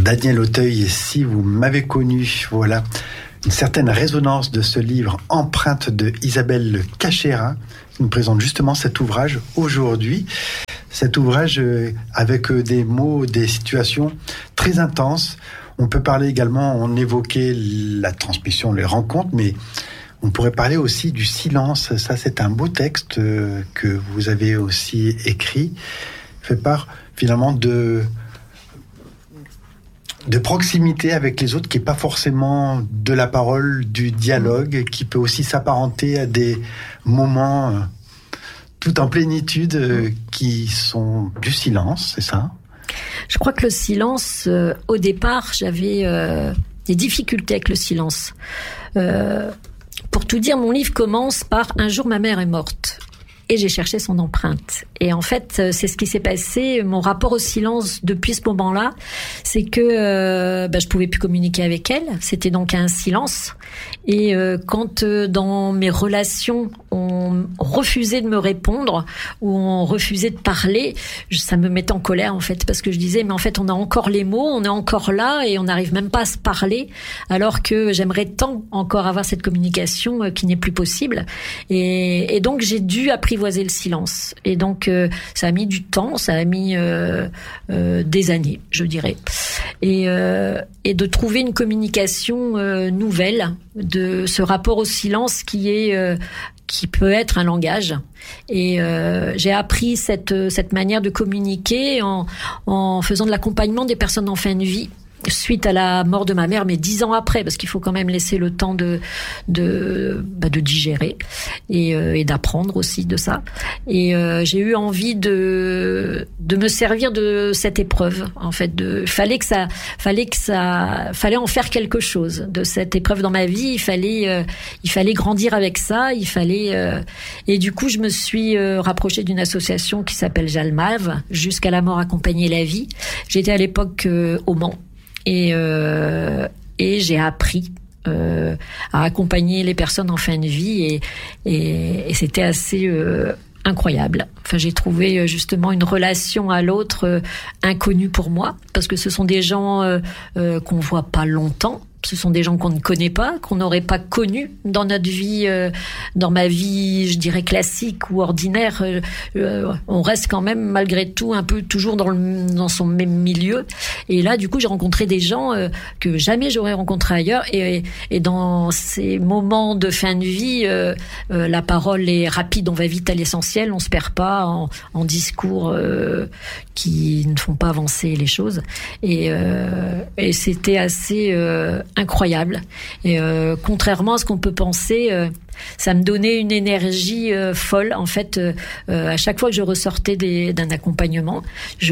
Daniel Auteuil, si vous m'avez connu, voilà une certaine résonance de ce livre Empreinte de Isabelle Cachéra, qui nous présente justement cet ouvrage aujourd'hui. Cet ouvrage avec des mots, des situations très intenses. On peut parler également, on évoquait la transmission, les rencontres, mais on pourrait parler aussi du silence. Ça, c'est un beau texte que vous avez aussi écrit. Fait part finalement de proximité avec les autres, qui n'est pas forcément de la parole, du dialogue, qui peut aussi s'apparenter à des moments tout en plénitude qui sont du silence, c'est ça ? Je crois que le silence, au départ, j'avais des difficultés avec le silence. Pour tout dire, mon livre commence par « Un jour, ma mère est morte ». Et j'ai cherché son empreinte. Et en fait, c'est ce qui s'est passé. Mon rapport au silence depuis ce moment-là, c'est que je pouvais plus communiquer avec elle. C'était donc un silence. Et quand dans mes relations, on refusait de me répondre ou on refusait de parler, ça me mettait en colère en fait, parce que je disais mais en fait on a encore les mots, on est encore là et on n'arrive même pas à se parler, alors que j'aimerais tant encore avoir cette communication qui n'est plus possible. Et donc j'ai dû apprivoiser le silence. Et donc ça a mis du temps, ça a mis des années, je dirais. Et de trouver une communication nouvelle de ce rapport au silence qui peut être un langage. Et j'ai appris cette manière de communiquer en faisant de l'accompagnement des personnes en fin de vie, suite à la mort de ma mère, mais 10 ans après, parce qu'il faut quand même laisser le temps de digérer et d'apprendre aussi de ça. Et j'ai eu envie de me servir de cette épreuve. En fait, fallait en faire quelque chose de cette épreuve dans ma vie. Il fallait grandir avec ça. Et du coup, je me suis rapprochée d'une association qui s'appelle Jalmave, Jusqu'à la mort accompagner la vie. J'étais à l'époque au Mans. Et j'ai appris à accompagner les personnes en fin de vie et c'était assez incroyable. Enfin, j'ai trouvé justement une relation à l'autre inconnue pour moi, parce que ce sont des gens qu'on voit pas longtemps. Ce sont des gens qu'on ne connaît pas, qu'on n'aurait pas connus dans notre vie, dans ma vie, je dirais classique ou ordinaire. On reste quand même malgré tout un peu toujours dans son même milieu. Et là, du coup, j'ai rencontré des gens que jamais j'aurais rencontrés ailleurs. Et dans ces moments de fin de vie, la parole est rapide, on va vite à l'essentiel, on se perd pas en discours qui ne font pas avancer les choses. Et c'était assez incroyable. Et contrairement à ce qu'on peut penser, ça me donnait une énergie folle. En fait, à chaque fois que je ressortais d'un accompagnement,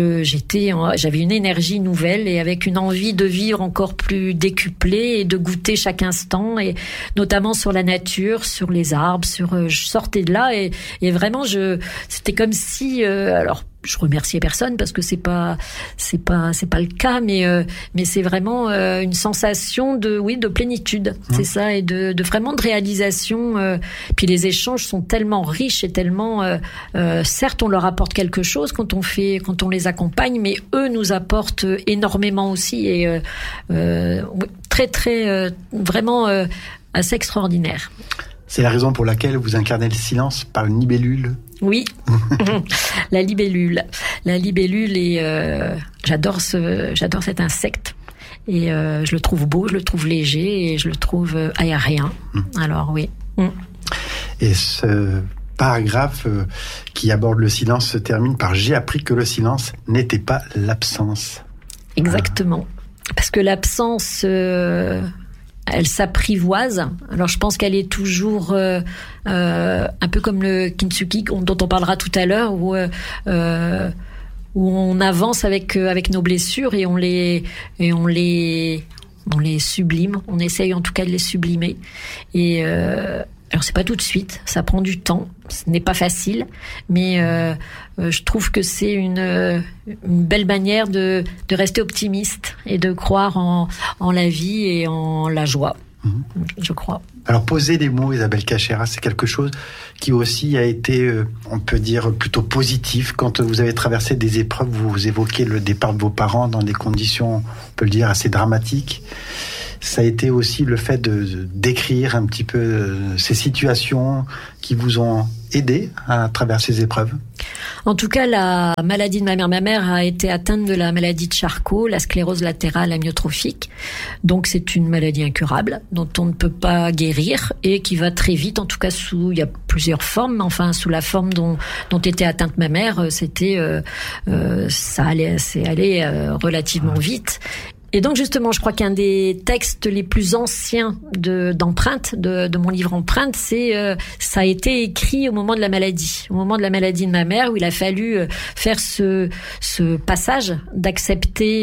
j'avais une énergie nouvelle et avec une envie de vivre encore plus décuplée et de goûter chaque instant, et notamment sur la nature, sur les arbres, je sortais de là et vraiment c'était comme si alors je remerciais personne parce que c'est pas le cas, mais c'est vraiment une sensation de plénitude, c'est ça, et de vraiment de réalisation. Puis les échanges sont tellement riches et tellement certes on leur apporte quelque chose quand on les accompagne, mais eux nous apportent énormément aussi et très très vraiment assez extraordinaire. C'est la raison pour laquelle vous incarnez le silence par une libellule. Oui, la libellule. La libellule, et j'adore cet insecte. Et je le trouve beau, je le trouve léger et je le trouve aérien. Alors oui. Et ce paragraphe qui aborde le silence se termine par « J'ai appris que le silence n'était pas l'absence ». Exactement. Parce que l'absence... elle s'apprivoise. Alors je pense qu'elle est toujours un peu comme le kintsugi dont on parlera tout à l'heure, où on avance avec nos blessures et on les sublime. On essaye en tout cas de les sublimer. Et alors c'est pas tout de suite, ça prend du temps, ce n'est pas facile, mais je trouve que c'est une belle manière de rester optimiste et de croire en la vie et en la joie. je crois. Alors, poser les mots, Isabelle Cachera, c'est quelque chose qui aussi a été, on peut dire, plutôt positif. Quand vous avez traversé des épreuves, vous évoquez le départ de vos parents dans des conditions, on peut le dire, assez dramatiques. Ça a été aussi le fait d'écrire un petit peu ces situations qui vous ont aidé à traverser ces épreuves. En tout cas, la maladie de ma mère a été atteinte de la maladie de Charcot, la sclérose latérale amyotrophique. Donc c'est une maladie incurable dont on ne peut pas guérir et qui va très vite. En tout cas, il y a plusieurs formes, mais enfin sous la forme dont était atteinte ma mère, ça allait relativement vite. Et donc justement, je crois qu'un des textes les plus anciens d'Empreinte, de mon livre Empreinte, ça a été écrit au moment de la maladie de ma mère, où il a fallu faire ce passage d'accepter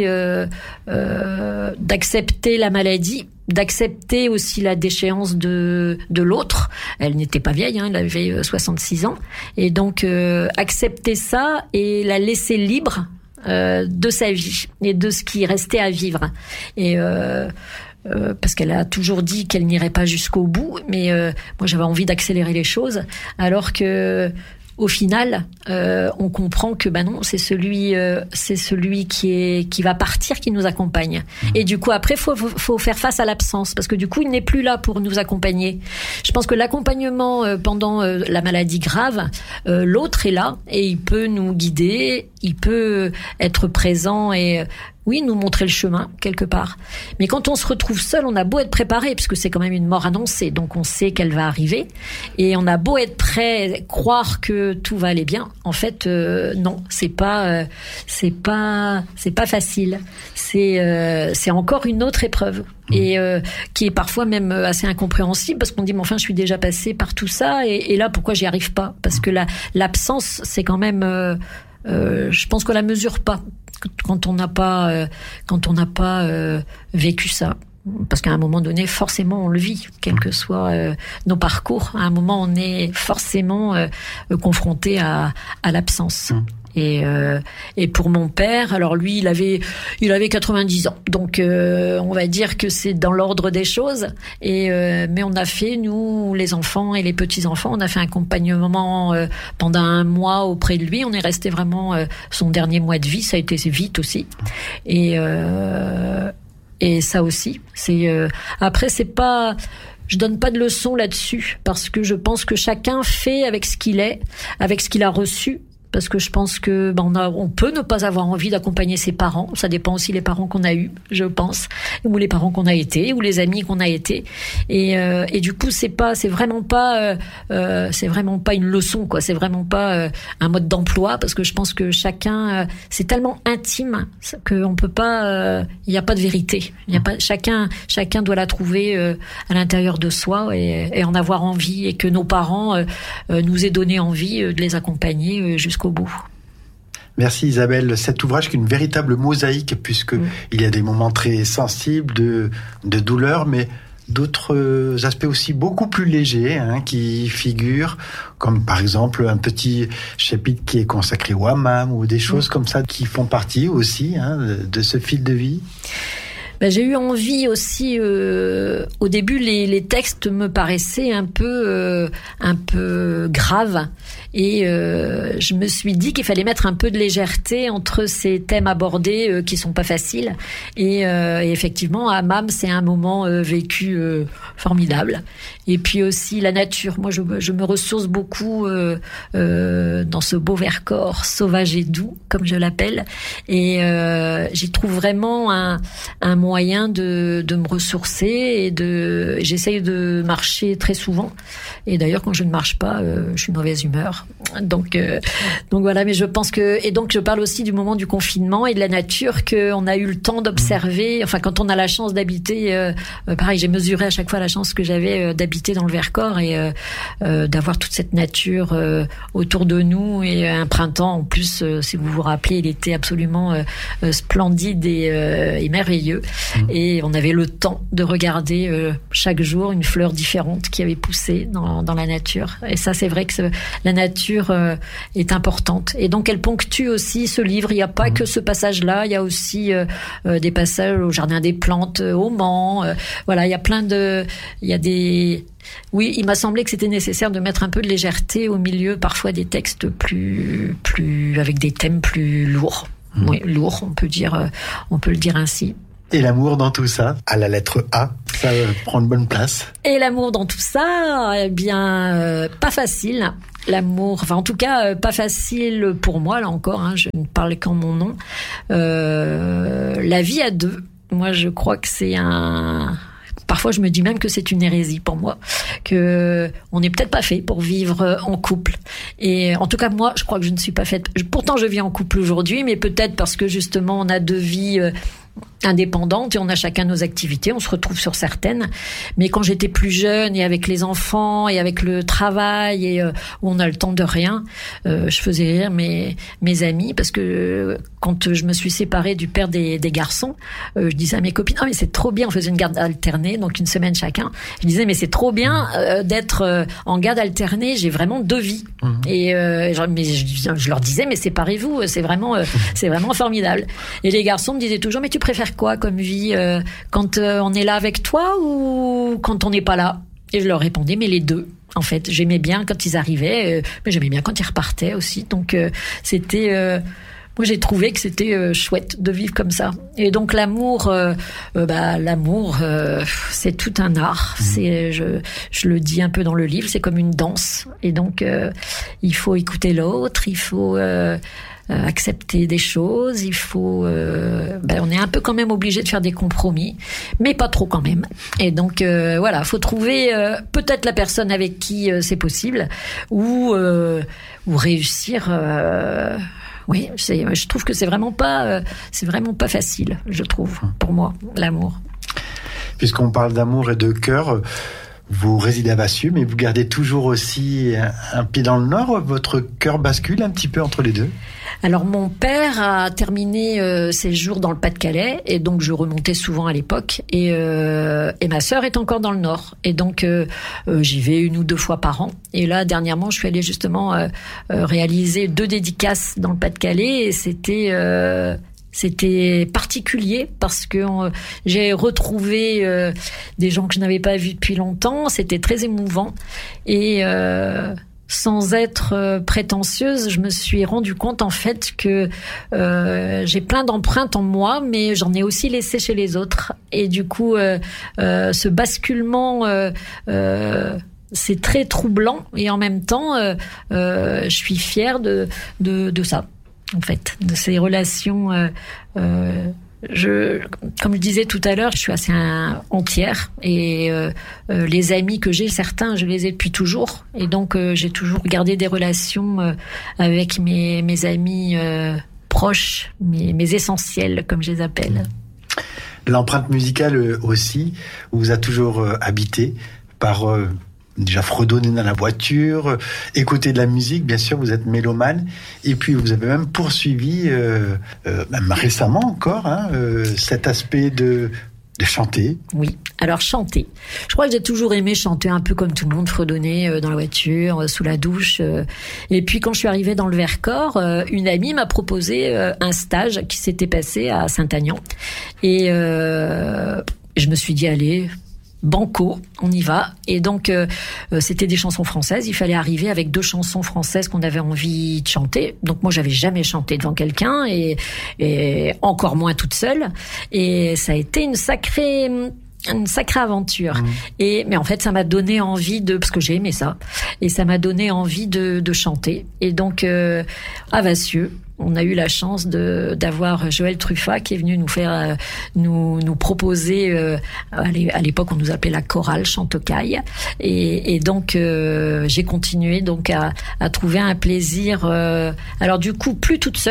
la maladie, d'accepter aussi la déchéance de l'autre. Elle n'était pas vieille, elle avait 66 ans, et donc accepter ça et la laisser libre de sa vie et de ce qui restait à vivre. Et parce qu'elle a toujours dit qu'elle n'irait pas jusqu'au bout, mais moi j'avais envie d'accélérer les choses, alors que au final, on comprend que non, c'est celui qui va partir qui nous accompagne. Et du coup, après, faut faire face à l'absence, parce que du coup, il n'est plus là pour nous accompagner. Je pense que l'accompagnement pendant la maladie grave, l'autre est là et il peut nous guider, il peut être présent et oui, nous montrer le chemin, quelque part. Mais quand on se retrouve seul, on a beau être préparé, puisque c'est quand même une mort annoncée, donc on sait qu'elle va arriver, et on a beau être prêt, croire que tout va aller bien, en fait, non, c'est pas facile. C'est encore une autre épreuve. Et qui est parfois même assez incompréhensible, parce qu'on dit mais enfin je suis déjà passé par tout ça, et là pourquoi j'y arrive pas? Parce que l'absence, c'est quand même je pense qu'on la mesure pas quand on n'a pas vécu ça, parce qu'à un moment donné forcément on le vit, quels que soient nos parcours. À un moment on est forcément confronté à l'absence. Et pour mon père, alors lui, il avait 90 ans. Donc, on va dire que c'est dans l'ordre des choses. Mais on a fait, nous, les enfants et les petits-enfants, on a fait un accompagnement pendant 1 mois auprès de lui. On est resté vraiment son dernier mois de vie. Ça a été vite aussi. Et ça aussi. Après, c'est pas... Je donne pas de leçons là-dessus, parce que je pense que chacun fait avec ce qu'il est, avec ce qu'il a reçu. Parce que je pense que on peut ne pas avoir envie d'accompagner ses parents. Ça dépend aussi des parents qu'on a eus, je pense, ou les parents qu'on a été, ou les amis qu'on a été. Et du coup, c'est vraiment pas une leçon, quoi. C'est vraiment pas un mode d'emploi, parce que je pense que chacun, c'est tellement intime qu'on peut pas. Il n'y a pas de vérité. Il y a pas. Chacun doit la trouver à l'intérieur de soi et en avoir envie, et que nos parents nous aient donné envie de les accompagner jusqu'au bout. Merci Isabelle. Cet ouvrage qui est une véritable mosaïque, puisque il y a des moments très sensibles de douleur, mais d'autres aspects aussi beaucoup plus légers qui figurent, comme par exemple un petit chapitre qui est consacré au hammam, ou des choses comme ça qui font partie aussi de ce fil de vie. J'ai eu envie aussi, au début, les textes me paraissaient un peu graves, et je me suis dit qu'il fallait mettre un peu de légèreté entre ces thèmes abordés qui sont pas faciles, et effectivement, hammam, c'est un moment vécu formidable. Et puis aussi la nature. Moi, je me ressource beaucoup dans ce beau Vercors sauvage et doux, comme je l'appelle, et j'y trouve vraiment un moyen de me ressourcer, et j'essaye de marcher très souvent, et d'ailleurs quand je ne marche pas, je suis de mauvaise humeur, donc voilà. Mais je pense et donc je parle aussi du moment du confinement et de la nature qu'on a eu le temps d'observer. Enfin, quand on a la chance d'habiter, pareil, j'ai mesuré à chaque fois la chance que j'avais d'habiter dans le Vercors, et d'avoir toute cette nature autour de nous, et un printemps en plus, si vous vous rappelez, il était absolument splendide et merveilleux. et on avait le temps de regarder chaque jour une fleur différente qui avait poussé dans la nature. Et ça, c'est vrai que la nature est importante. Et donc, elle ponctue aussi ce livre. Il n'y a pas que ce passage-là, il y a aussi des passages au Jardin des Plantes, au Mans. Voilà, il y a Oui, il m'a semblé que c'était nécessaire de mettre un peu de légèreté au milieu, parfois des textes plus avec des thèmes plus lourds. Oui, lourds, on peut le dire ainsi. Et l'amour dans tout ça, à la lettre A, ça prend une bonne place. Et l'amour dans tout ça, eh bien, pas facile. L'amour, enfin en tout cas, pas facile pour moi, là encore, hein, je ne parle qu'en mon nom. La vie à deux, moi je crois que c'est Parfois, je me dis même que c'est une hérésie pour moi, que on n'est peut-être pas fait pour vivre en couple. Et en tout cas, moi, je crois que je ne suis pas faite. Pourtant, je vis en couple aujourd'hui, mais peut-être parce que justement, on a deux vies indépendantes et on a chacun nos activités, on se retrouve sur certaines. Mais quand j'étais plus jeune et avec les enfants et avec le travail et où on a le temps de rien, je faisais rire mes amis parce que quand je me suis séparée du père des garçons, je disais à mes copines, mais c'est trop bien, on faisait une garde alternée, donc une semaine chacun. Je disais, mais c'est trop bien d'être en garde alternée, j'ai vraiment deux vies. Et je leur disais, mais séparez-vous, c'est vraiment formidable. Et les garçons me disaient toujours, mais tu préfères quoi comme vie, quand on est là avec toi ou quand on n'est pas là? Et je leur répondais, mais les deux. En fait, j'aimais bien quand ils arrivaient, mais j'aimais bien quand ils repartaient aussi. Donc c'était moi j'ai trouvé que c'était chouette de vivre comme ça. Et donc l'amour, c'est tout un art. C'est, je le dis un peu dans le livre, c'est comme une danse. Et donc il faut écouter l'autre, il faut accepter des choses, il faut on est un peu quand même obligé de faire des compromis, mais pas trop quand même. Et donc voilà, faut trouver peut-être la personne avec qui c'est possible ou réussir. Oui, je trouve que c'est vraiment pas facile, je trouve, pour moi, l'amour. Puisqu'on parle d'amour et de cœur, vous résidez à Vassieux, mais vous gardez toujours aussi un pied dans le Nord. Votre cœur bascule un petit peu entre les deux? Alors mon père a terminé ses jours dans le Pas-de-Calais et donc je remontais souvent à l'époque et ma sœur est encore dans le Nord et donc j'y vais 1 ou 2 fois par an et là dernièrement je suis allée justement réaliser 2 dédicaces dans le Pas-de-Calais et c'était particulier parce que j'ai retrouvé des gens que je n'avais pas vus depuis longtemps. C'était très émouvant et sans être prétentieuse, je me suis rendu compte en fait que j'ai plein d'empreintes en moi, mais j'en ai aussi laissé chez les autres. Et du coup, ce basculement, c'est très troublant et en même temps, je suis fière de ça. En fait, de ces relations, comme je disais tout à l'heure, je suis assez entière et les amis que j'ai, certains, je les ai depuis toujours et donc j'ai toujours gardé des relations avec mes amis proches, mes essentiels, comme je les appelle. L'empreinte musicale aussi vous a toujours habité par déjà fredonner dans la voiture, écouter de la musique, bien sûr, vous êtes mélomane, et puis vous avez même poursuivi, même récemment encore, cet aspect de chanter. Oui, alors chanter. Je crois que j'ai toujours aimé chanter un peu comme tout le monde, fredonner dans la voiture, sous la douche. Et puis quand je suis arrivée dans le Vercors, une amie m'a proposé un stage qui s'était passé à Saint-Aignan. Et je me suis dit, allez, banco, on y va. Et donc c'était des chansons françaises, il fallait arriver avec 2 chansons françaises qu'on avait envie de chanter. Donc moi j'avais jamais chanté devant quelqu'un et encore moins toute seule et ça a été une sacrée aventure. Mais en fait ça m'a donné envie parce que j'ai aimé ça et ça m'a donné envie de chanter. Et donc à Vassieux, on a eu la chance d'avoir Joël Truffat qui est venu nous proposer, à l'époque on nous appelait la chorale Chantecaille et donc j'ai continué donc à trouver un plaisir, alors du coup plus toute seule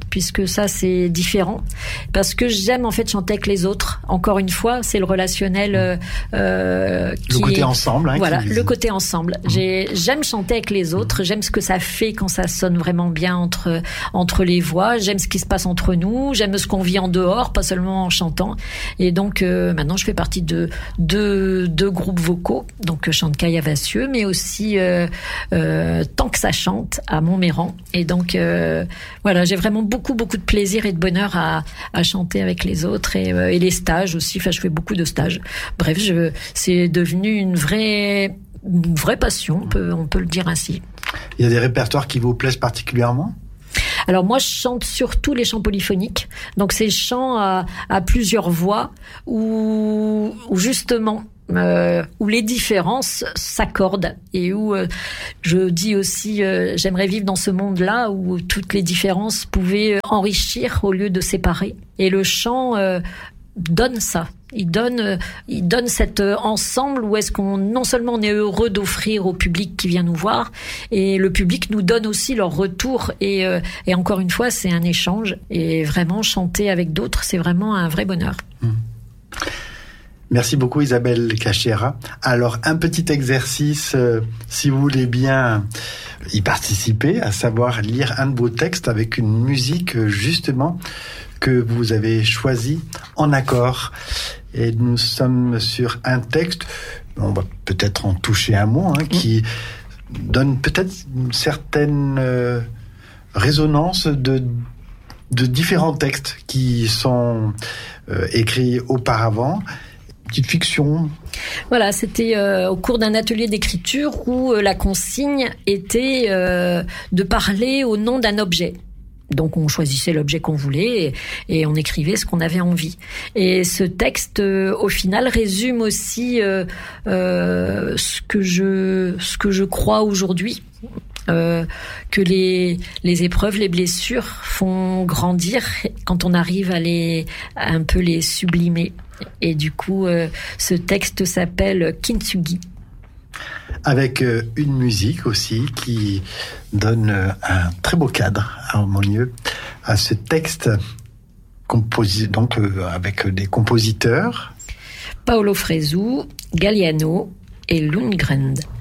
puisque ça c'est différent, parce que j'aime en fait chanter avec les autres. Encore une fois, c'est le relationnel le côté ensemble. Voilà, le côté ensemble. J'aime chanter avec les autres, j'aime ce que ça fait quand ça sonne vraiment bien entre les voix, j'aime ce qui se passe entre nous, j'aime ce qu'on vit en dehors, pas seulement en chantant. Et donc maintenant je fais partie de deux groupes vocaux, donc je chante Kaya Vassieux, mais aussi Tant que ça chante à Montméran. Et donc voilà, j'ai vraiment beaucoup de plaisir et de bonheur à chanter avec les autres, et les stages aussi. Enfin, je fais beaucoup de stages. Bref, c'est devenu une vraie passion, on peut le dire ainsi. Il y a des répertoires qui vous plaisent particulièrement ? Alors moi, je chante surtout les chants polyphoniques. Donc ces chants à plusieurs voix où justement où les différences s'accordent, et où je dis aussi j'aimerais vivre dans ce monde-là où toutes les différences pouvaient enrichir au lieu de séparer. Et le chant donne ça. Il donne cet ensemble où est-ce qu'on, non seulement on est heureux d'offrir au public qui vient nous voir, et le public nous donne aussi leur retour, et encore une fois, c'est un échange, et vraiment chanter avec d'autres, c'est vraiment un vrai bonheur. Merci beaucoup Isabelle Cachera. Alors, un petit exercice, si vous voulez bien y participer, à savoir lire un de vos textes avec une musique justement que vous avez choisi en accord. Et nous sommes sur un texte, on va peut-être en toucher un mot, qui donne peut-être une certaine résonance de différents textes qui sont écrits auparavant. Petite fiction. Voilà, c'était au cours d'un atelier d'écriture où la consigne était de parler au nom d'un objet. Donc on choisissait l'objet qu'on voulait et on écrivait ce qu'on avait envie. Et ce texte, au final, résume aussi ce que je crois aujourd'hui. Que les épreuves, les blessures font grandir quand on arrive à un peu les sublimer. Et du coup, ce texte s'appelle Kintsugi. Avec une musique aussi qui donne un très beau cadre harmonieux à ce texte composé donc avec des compositeurs Paolo Fresu, Galliano et Lundgren.